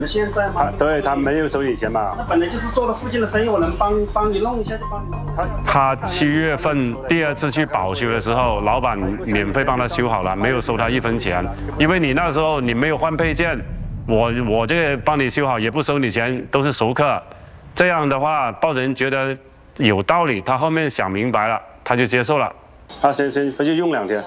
现在吗？ 他没有收你钱嘛？ 那本来就是做了附近的生意，我能帮你弄一下就帮你弄。 他7月份第2次去保修的时候，老板免费帮他修好了，没有收他1分钱，因为你那时候你没有换配件，我这个帮你修好也不收你钱，都是熟客。这样的话，报人觉得有道理，他后面想明白了，他就接受了。他先回去用2天。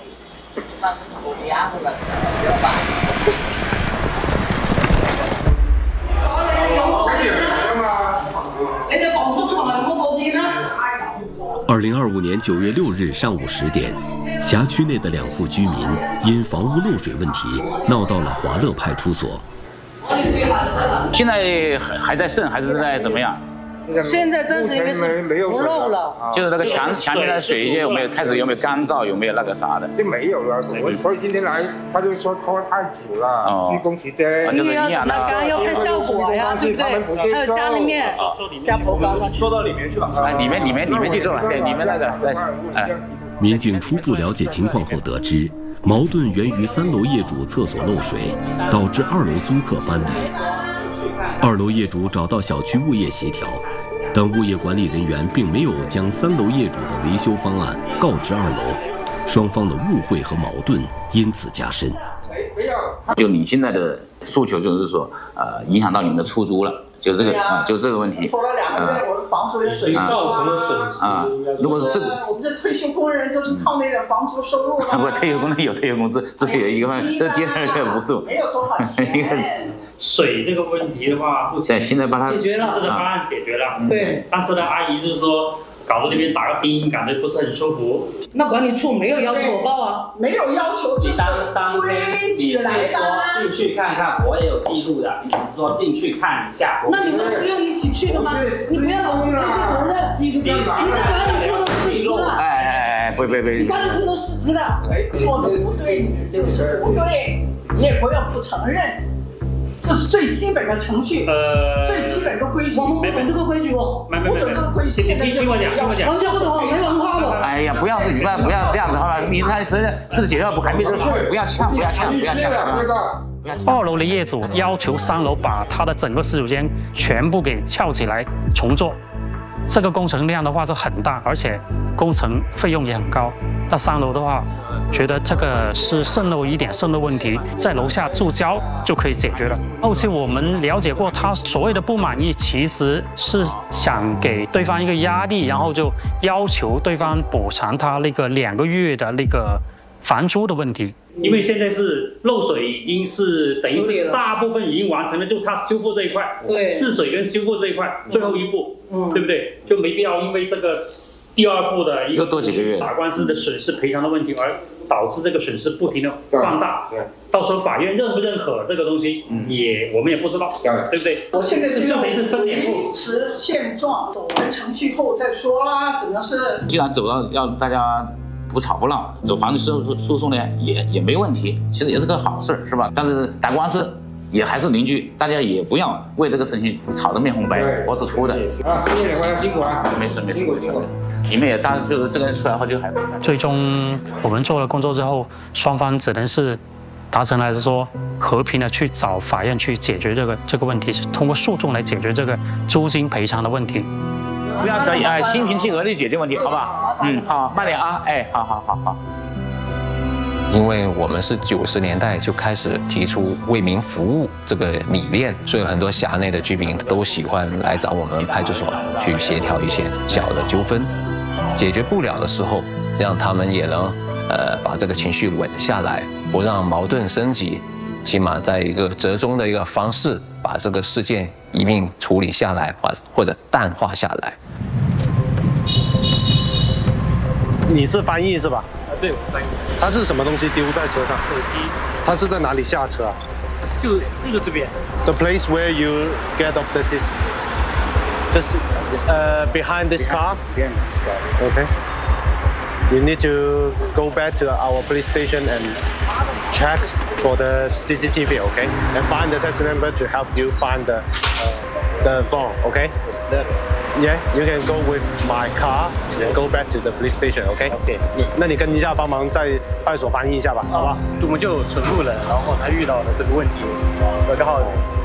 2025年9月6日上午10点，辖区内的2户居民因房屋漏水问题闹到了华乐派出所。 现在还在渗还是在怎么样？ 现在暂时应该是不漏了， 就是那个墙面的水有没有干燥，有没有那个啥的？ 这没有了，所以今天来他就说拖太久了，施工期间。 你要怎么干要看效果呀，对不对？还有家里面加坡膏， 做到里面去了。 里面记住了，对，里面那个对，哎。 民警初步了解情况后得知，矛盾源于3楼业主厕所漏水，导致2楼租客搬离。2楼业主找到小区物业协调，但物业管理人员并没有将3楼业主的维修方案告知2楼，双方的误会和矛盾因此加深。 就你现在的诉求就是说，影响到你们的出租了。就这个就这个问题。 拖了2个月，我的房租也损失造成了损失啊。如果是这个， 我们的退休工人都是靠那个房租收入的。 不，退休工人有退休工资，这是有一个方面，这第2个补助。 没有多少钱。 水这个问题的话， 对，现在把它解决了， 实施的方案解决了。 对。 但是呢，阿姨就是说，搞得那边打个钉，感觉不是很舒服。 那管理处没有要求我报啊？ 没有要求， 你当天你是说进去看看，我也有记录的，你只是说进去看一下。 那你们不用一起去的吗？你不要老是推卸责任。你在管理处都是失职的。 不， 你管理处都失职的。 做的不对就是不对，你也不要不承认。这是最基本的程序，最基本的规矩。 我们不懂这个规矩哦， 不懂这个规矩。 听我讲， 完全不懂，没文化的。 哎呀，不要这样子好吧？你才是解决不还没这说，不要呛。 2楼的业主要求3楼把他的整个洗手间全部给撬起来重做，这个工程量的话是很大，而且工程费用也很高。那3楼的话，觉得这个是渗漏一点渗漏问题，在楼下注胶就可以解决了。后期我们了解过，他所谓的不满意，其实是想给对方一个压力，然后就要求对方补偿他那个2个月的那个房租的问题。 因为现在是漏水，已经是等于是大部分已经完成了，就差修复这一块， 对， 试水跟修复这一块最后一步，对不对？就没必要因为这个第2步的一个多几个月打官司的损失赔偿的问题，而导致这个损失不停的放大。对，到时候法院认不认可这个东西，我们也不知道，对不对？ 我现在就等于是分2步， 维持现状，走完程序后再说啦，只能是。 既然走到要大家不吵不闹，走法律诉讼呢也没问题，其实也是个好事，是吧？但是打官司也还是邻居，大家也不要为这个事情吵得面红脖子粗的。 今天2位辛苦了。 没事。你们也当时就是这个人出来后就还是。 最终我们做了工作之后，双方只能是达成了是说和平的去找法院去解决这个问题，是通过诉讼来解决这个租金赔偿的问题。 不要心平气和地解决问题，好不好？好，慢点啊，好。 因为我们是90年代就开始提出为民服务这个理念，所以很多辖内的居民都喜欢来找我们派出所去协调一些小的纠纷，解决不了的时候，让他们也能把这个情绪稳下来，不让矛盾升级，起码在一个折中的一个方式把这个事件一并处理下来，或者淡化下来。 你是翻译是吧？ 对，我翻译。 他是什么东西丢在车上？ 手机。 他是在哪里下车啊？ 就是这边。 The place where you get off this, just behind this car. Behind this car. Okay. You need to go back to our police station and check for the CCTV, okay? And find the taxi number to help you find the phone, okay? Yeah, you can go with my car and go back to the police station, okay? Okay. 那你跟一下帮忙在派出所翻译一下吧，好吧？ 我们就存入了，然后他遇到了这个问题，刚好